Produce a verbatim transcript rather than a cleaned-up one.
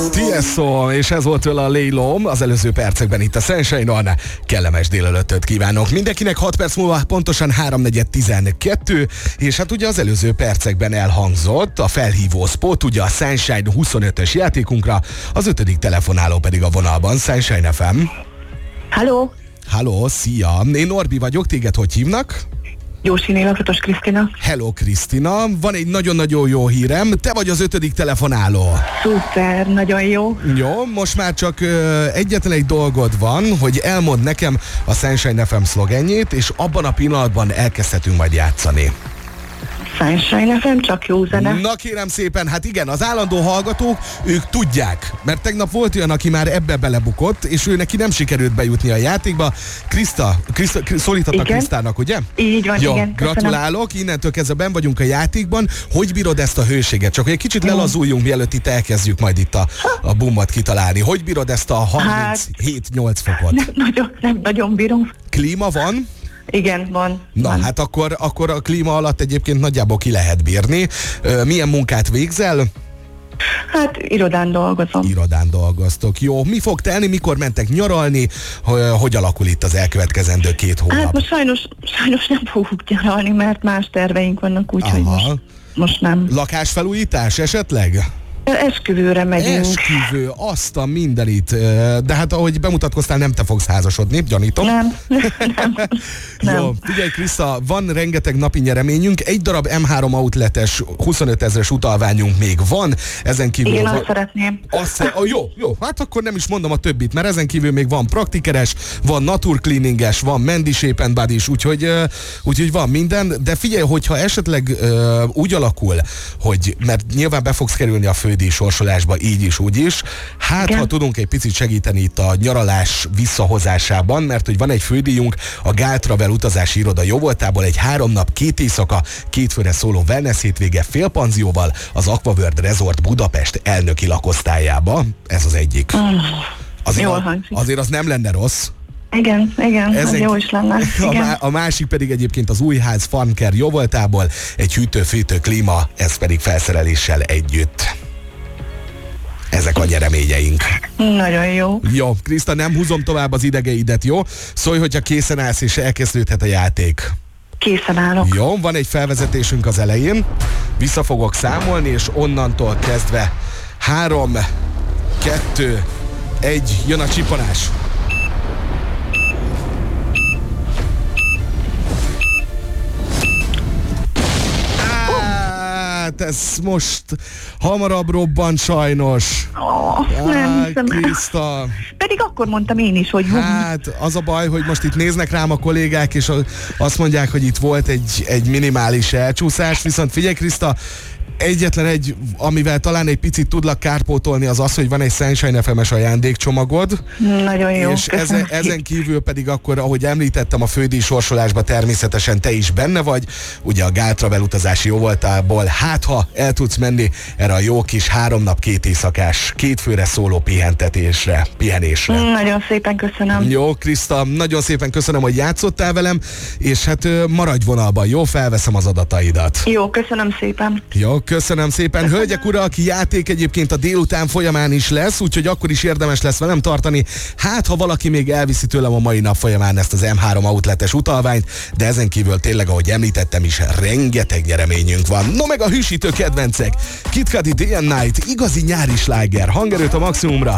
Tiesto, és ez volt tőle a Lélom az előző percekben itt a Sunshine-on. Kellemes délelőttöt kívánok mindenkinek, hat perc múlva pontosan háromnegyed tizenkettő, és hát ugye az előző percekben elhangzott a felhívó spot, ugye a Sunshine huszonötös játékunkra, az ötödik telefonáló pedig a vonalban. Sunshine ef em. Halló! Halló, szia! Én Norbi vagyok, téged hogy hívnak? Jósini Lakatos Krisztina. Hello Krisztina, van egy nagyon-nagyon jó hírem, te vagy az ötödik telefonáló. Szuper, nagyon jó. Jó, most már csak ö, egyetlen egy dolgod van, hogy elmond nekem a Sunshine ef em szlogenjét, és abban a pillanatban elkezdhetünk majd játszani. Sunshine ef em, csak jó zene. Na kérem szépen, hát igen, az állandó hallgatók, ők tudják, mert tegnap volt olyan, aki már ebbe belebukott, és ő neki nem sikerült bejutni a játékba. Kriszta, Kriszta szólíthatnak Krisztának, ugye? Így van, jó, igen. Gratulálok, innentől kezdve benn vagyunk a játékban. Hogy bírod ezt a hőséget? Csak hogy egy kicsit lelazuljunk, mielőtt itt elkezdjük majd itt a, a bummat kitalálni. Hogy bírod ezt a harminchét-nyolc fokot? Nem nagyon, nem nagyon bírom. Klíma van? Igen, van. Na, van. hát akkor, akkor a klíma alatt egyébként nagyjából ki lehet bírni. Milyen munkát végzel? Hát irodán dolgozom. Irodán dolgoztok. Jó, mi fog telni, mikor mentek nyaralni? Hogy alakul itt az elkövetkezendő két hónap? Hát most sajnos, sajnos nem fogunk nyaralni, mert más terveink vannak, úgyhogy most, most nem. Lakásfelújítás esetleg? Esküvőre megyünk. Esküvő, azt a mindenit. De hát ahogy bemutatkoztál, nem te fogsz házasodni, gyanítom. Nem, nem, nem. Jó, figyelj Kriszta, van rengeteg napi nyereményünk, egy darab em három outletes huszonöt ezres utalványunk még van, ezen kívül... Igen, van... azt szeretném. Azt, oh, jó, jó, hát akkor nem is mondom a többit, mert ezen kívül még van praktikeres, van naturcleaninges, van Mandy Shape and Body-s, úgyhogy, uh, úgyhogy van minden, de figyelj, hogyha esetleg uh, úgy alakul, hogy, mert nyilván be fogsz kerülni a fődíj sorsolásba, így is, úgy is, hát igen, ha tudunk egy picit segíteni itt a nyaralás visszahozásában, mert hogy van egy fődíjunk, a Gál Travel utazási iroda jóvoltából egy három nap, két éjszaka, két főre szóló wellness hétvége félpanzióval az Aquaworld Resort Budapest elnöki lakosztályába. Ez az egyik. Azért, Jól a, hangzik. azért az nem lenne rossz. Igen, igen, Ezen, az jó is lenne. Igen. A, má, a másik pedig egyébként az Újház Funker jóvoltából egy hűtő-fűtő klíma, ez pedig felszereléssel együtt. Ezek a nyereményeink. Nagyon jó. Jó, Kriszta, nem húzom tovább az idegeidet, jó? Szólj, hogyha készen állsz, és elkezdődhet a játék. Készen állok. Jó, van egy felvezetésünk az elején. Vissza fogok számolni, és onnantól kezdve három, kettő, egy, jön a csipanás. Hát ez most hamarabb robban sajnos. Oh, nem hiszem. Kriszta. Pedig akkor mondtam én is, hogy... Hát az a baj, hogy most itt néznek rám a kollégák, és azt mondják, hogy itt volt egy, egy minimális elcsúszás, viszont figyelj Kriszta, egyetlen egy, amivel talán egy picit tudlak kárpótolni, az az, hogy van egy Sunshine ef em-es ajándékcsomagod. Nagyon jó. És ezen, ezen kívül pedig akkor, ahogy említettem, a fődíj sorsolásban természetesen te is benne vagy. Ugye a Gál Travel utazási jóvoltából, hát ha el tudsz menni erre a jó kis három nap, két éjszakás, két főre szóló pihentetésre, pihenésre. Nagyon szépen köszönöm. Jó, Kriszta, nagyon szépen köszönöm, hogy játszottál velem, és hát maradj vonalban, jó? Felveszem az adataidat. Jó, köszönöm szépen. Jó, köszönöm szépen. Köszönöm. Hölgyek, urak, játék egyébként a délután folyamán is lesz, úgyhogy akkor is érdemes lesz velem tartani. Hát, ha valaki még elviszi tőlem a mai nap folyamán ezt az em három outletes utalványt, de ezen kívül tényleg, ahogy említettem is, rengeteg nyereményünk van. No meg a hűsítő kedvencek. Kid Cudi, Day and Night, igazi nyári sláger, hangerőt a maximumra.